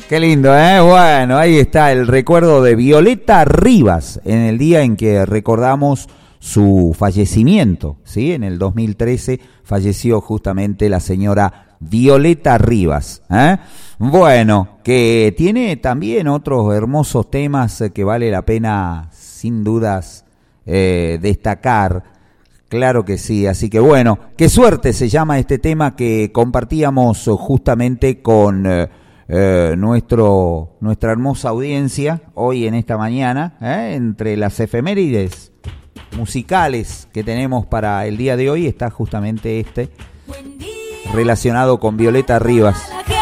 Qué lindo, ¿eh? Bueno, ahí está el recuerdo de Violeta Rivas en el día en que recordamos su fallecimiento, ¿sí? En el 2013 falleció justamente la señora Violeta Rivas, ¿eh? Bueno, que tiene también otros hermosos temas que vale la pena, sin dudas, destacar. Claro que sí, así que bueno, qué suerte se llama este tema que compartíamos justamente con nuestra hermosa audiencia hoy en esta mañana, entre las efemérides musicales que tenemos para el día de hoy está justamente este relacionado con Violeta Rivas.